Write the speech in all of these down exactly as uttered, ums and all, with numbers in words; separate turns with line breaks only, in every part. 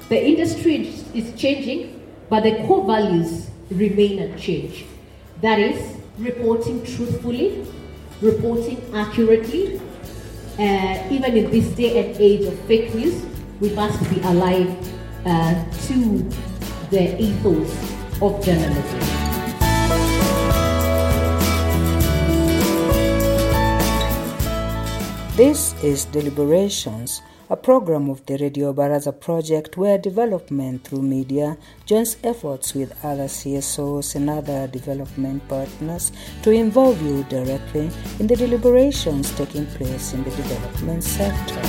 The industry is changing, but the core values remain unchanged. That is, reporting truthfully, reporting accurately. Uh, even in this day and age of fake news, we must be alive uh, to the ethos of journalism.
This is Deliberations, a program of the Radio Baraza project where development through media joins efforts with other C S Os and other development partners to involve you directly in the deliberations taking place in the development sector.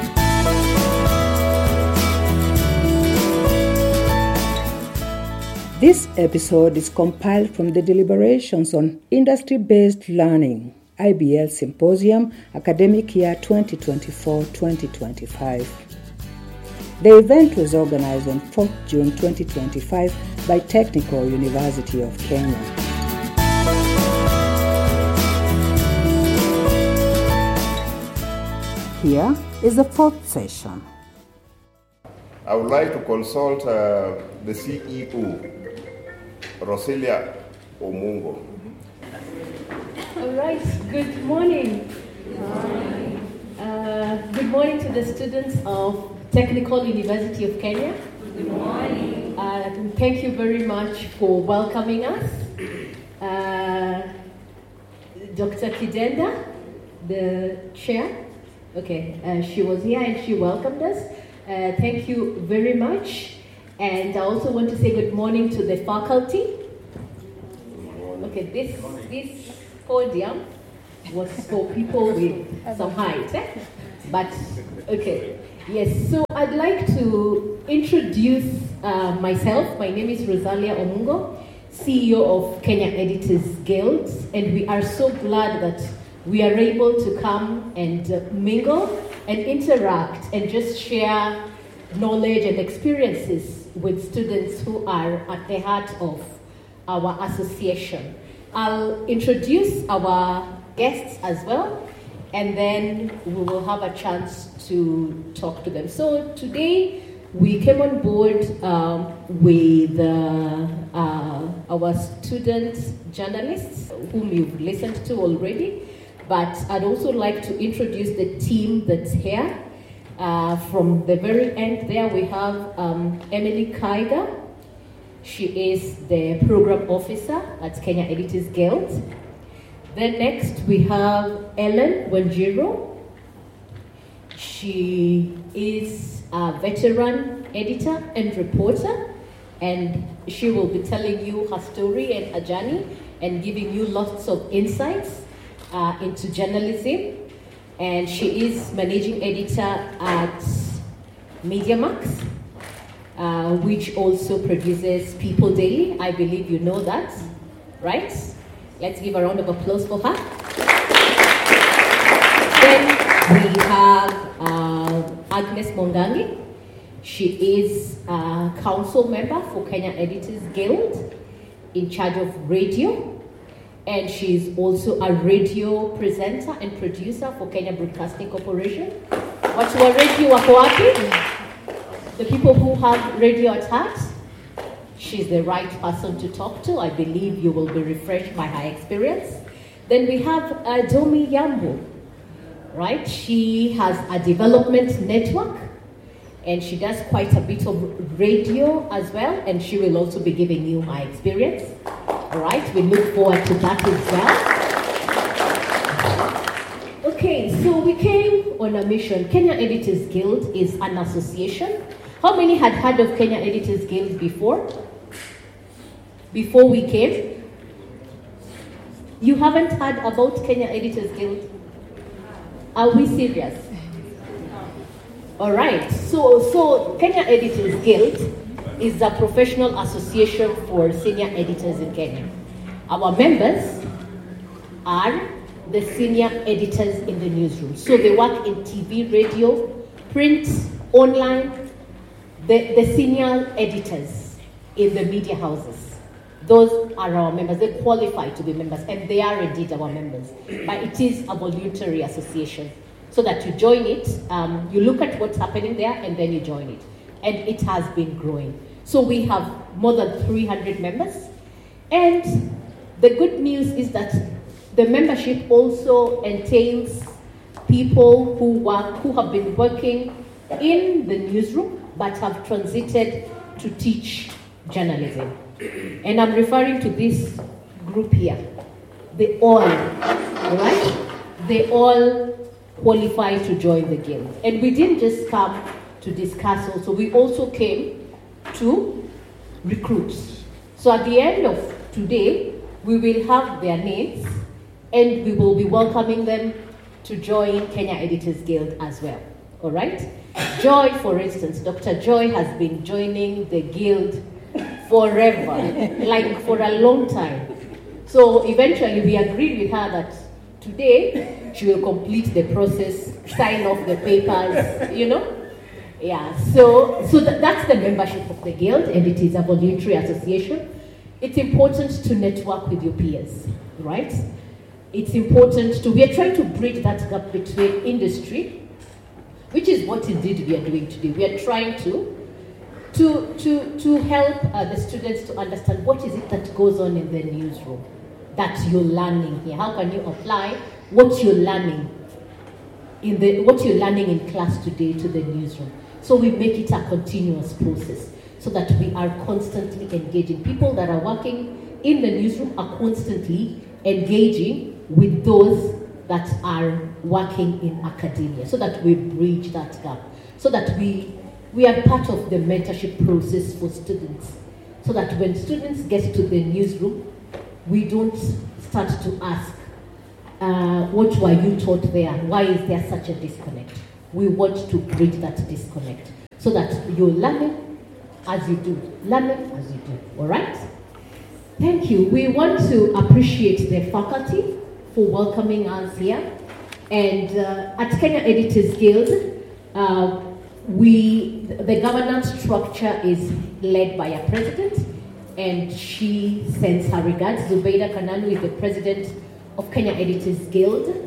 This episode is compiled from the deliberations on industry-based learning, I B L Symposium, Academic Year twenty twenty-four twenty twenty-five. The event was organized on fourth of June twenty twenty-five by Technical University of Kenya. Here is the fourth session.
I would like to consult uh, the C E O, Roselia Omungo.
All right, good morning. Good morning. Uh, good morning to the students of Technical University of Kenya.
Good morning.
Uh, thank you very much for welcoming us. Uh, Doctor Kidenda, the chair, okay, uh, she was here and she welcomed us. Uh, thank you very much. And I also want to say good morning to the faculty. Okay, this this podium was for people with some height, eh? But okay, yes. So I'd like to introduce uh, myself. My name is Rosalia Omungo, C E O of Kenya Editors Guild, and we are so glad that we are able to come and uh, mingle and interact and just share knowledge and experiences with students who are at the heart of our association. I'll introduce our guests as well, and then we will have a chance to talk to them. So today we came on board um, with uh, uh, our student journalists, whom you've listened to already, but I'd also like to introduce the team that's here. Uh, from the very end there, we have um, Emily Kaiga. She is the program officer at Kenya Editors Guild. Then next we have Ellen Wanjiru. She is a veteran editor and reporter, and she will be telling you her story and her journey and giving you lots of insights uh, into journalism. And she is managing editor at MediaMax, uh, which also produces People Daily. I believe you know that, right? Let's give a round of applause for her. Then we have uh, Agnes Mongangi. She is a council member for Kenya Editors Guild, in charge of radio. And she is also a radio presenter and producer for Kenya Broadcasting Corporation. Watu wa radio wako wapi? The people who have radio at heart. She's the right person to talk to. I believe you will be refreshed by her experience. Then we have uh, Domi Yambo, right? She has a development network, and she does quite a bit of radio as well, and she will also be giving you her experience. All right, we look forward to that as well. Okay, so we came on a mission. Kenya Editors Guild is an association. How many had heard of Kenya Editors Guild before? Before we came? You haven't heard about Kenya Editors Guild? Are we serious? All right, so, so Kenya Editors Guild is a professional association for senior editors in Kenya. Our members are the senior editors in the newsroom. So they work in T V, radio, print, online, the, the senior editors in the media houses. Those are our members. They qualify to be members, and they are indeed our members. But it is a voluntary association. So that you join it, um, you look at what's happening there, and then you join it. and it has been growing. So we have more than three hundred members, and the good news is that the membership also entails people who work, who have been working in the newsroom but have transited to teach journalism. And I'm referring to this group here. They all, all right? They all qualify to join the guild. And we didn't just come to discuss also, we also came to recruit. So at the end of today, we will have their names and we will be welcoming them to join Kenya Editors Guild as well, all right? Joy, for instance, Doctor Joy has been joining the guild forever, like for a long time. So eventually we agreed with her that today she will complete the process, sign off the papers, you know? Yeah, so, so that, that's the membership of the guild, and it is a voluntary association. It's important to network with your peers, right? It's important to, we are trying to bridge that gap between industry, which is what indeed we are doing today. We are trying to, to, to, to help uh, the students to understand what is it that goes on in the newsroom that you're learning here. How can you apply what you're learning in the, what you're learning in class today to the newsroom? So we make it a continuous process so that we are constantly engaging. People that are working in the newsroom are constantly engaging with those that are working in academia, so that we bridge that gap, so that we, we are part of the mentorship process for students, so that when students get to the newsroom, we don't start to ask, uh, what were you taught there? Why is there such a disconnect? We want to bridge that disconnect so that you're learning as you do, learning as you do, all right? Thank you. We want to appreciate the faculty for welcoming us here. And uh, at Kenya Editors Guild, uh, we, the governance structure is led by a president, and she sends her regards. Zubeida Kananu is the president of Kenya Editors Guild.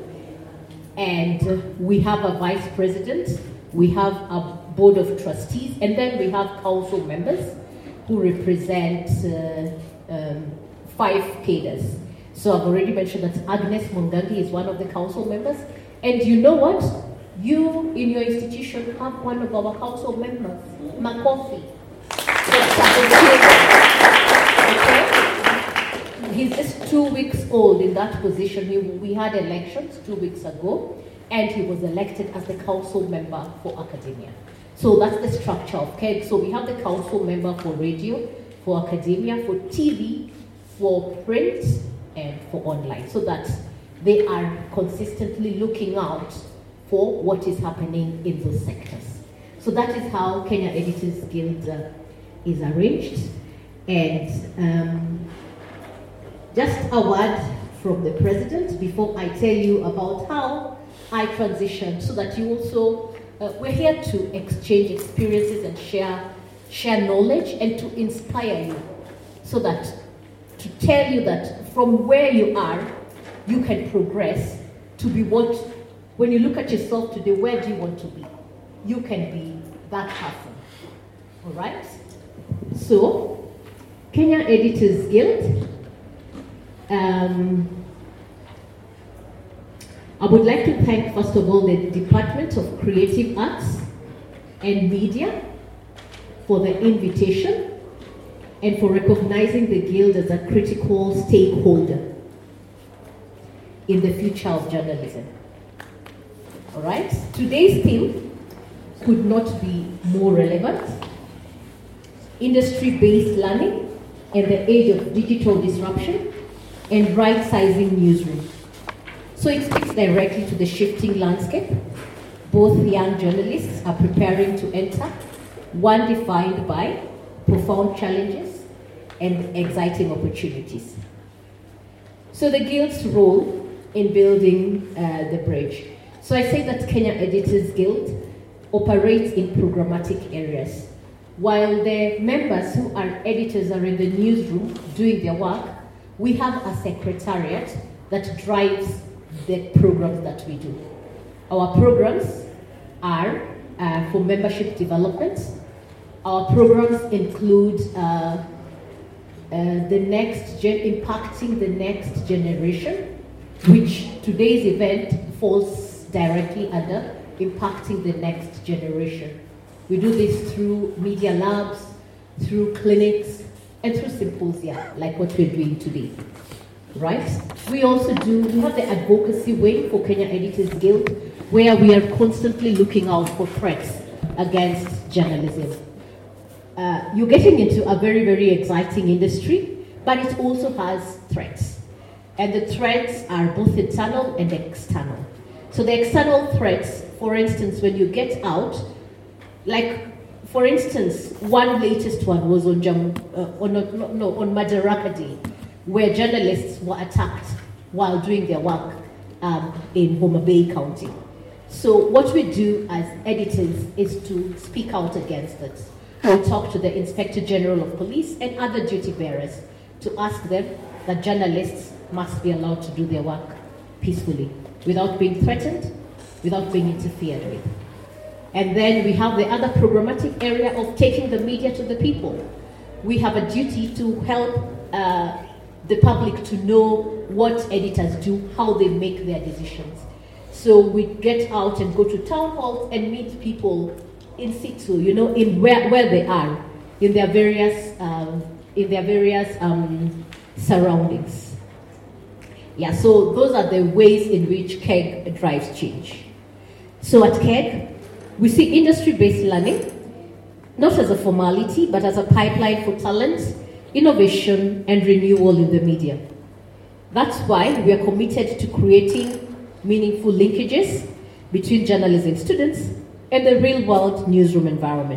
And uh, we have a vice president, we have a board of trustees, and then we have council members who represent uh, um, five cadres. So I've already mentioned that Agnes Mungangi is one of the council members. And you know what? You, in your institution, have one of our council members, Makofi. Okay? He's just two weeks old in that position. He, we had elections two weeks ago, and he was elected as the council member for academia. So that's the structure of K E D. So we have the council member for radio, for academia, for T V, for print, and for online, so that they are consistently looking out for what is happening in those sectors. So that is how Kenya Editors Guild uh, is arranged. And um, just a word from the president before I tell you about how I transitioned, so that you also, uh, we're here to exchange experiences and share, share knowledge and to inspire you, so that, to tell you that from where you are, you can progress to be what, when you look at yourself today, where do you want to be? You can be that person, all right? So, Kenya Editors Guild, um, I would like to thank, first of all, the Department of Creative Arts and Media for the invitation and for recognizing the Guild as a critical stakeholder in the future of journalism. All right? Today's theme could not be more relevant. Industry-based learning in the age of digital disruption and right-sizing newsroom. So it speaks directly to the shifting landscape. Both young journalists are preparing to enter, one defined by profound challenges and exciting opportunities. So the Guild's role in building uh, the bridge. So I say that Kenya Editors Guild operates in programmatic areas. While the members who are editors are in the newsroom doing their work, we have a secretariat that drives the programs that we do. Our programs are uh, for membership development, Our programs include uh, uh, the next gen impacting the next generation, which today's event falls directly under impacting the next generation. We do this through media labs, through clinics, and through symposia, like what we're doing today, right? We also do, we have the advocacy wing for Kenya Editors Guild, where we are constantly looking out for threats against journalism. Uh, you're getting into a very, very exciting industry, but it also has threats. And the threats are both internal and external. So the external threats, for instance, when you get out, like, for instance, one latest one was on Jam, uh, on no, no, on Madaraka Day, where journalists were attacked while doing their work um, in Homa Bay County. So what we do as editors is to speak out against it. We talk to the Inspector General of Police and other duty bearers to ask them that journalists must be allowed to do their work peacefully, without being threatened, without being interfered with. And then we have the other programmatic area of taking the media to the people. We have a duty to help uh, the public to know what editors do, how they make their decisions. So we get out and go to town halls and meet people in situ, you know, in where, where they are, in their various, um, in their various um, surroundings. Yeah, so those are the ways in which K E G drives change. So at K E G, we see industry-based learning, not as a formality, but as a pipeline for talent, innovation, and renewal in the media. That's why we are committed to creating meaningful linkages between journalism students and the real-world newsroom environment.